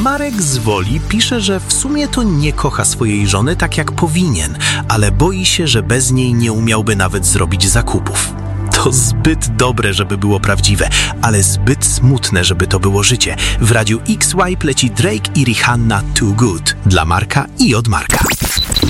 Marek z Woli pisze, że w sumie to nie kocha swojej żony tak jak powinien, ale boi się, że bez niej nie umiałby nawet zrobić zakupów. To zbyt dobre, żeby było prawdziwe, ale zbyt smutne, żeby to było życie. W Radiu X-Wipe leci Drake i Rihanna Too Good dla Marka i od Marka.